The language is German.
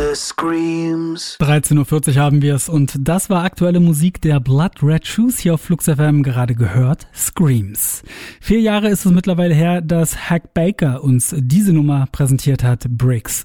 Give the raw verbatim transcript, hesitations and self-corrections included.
the screams. dreizehn Uhr vierzig haben wir es und das war aktuelle Musik der Blood Red Shoes hier auf Flux F M, gerade gehört, Screams. Vier Jahre ist es mittlerweile her, dass Hack Baker uns diese Nummer präsentiert hat, Bricks.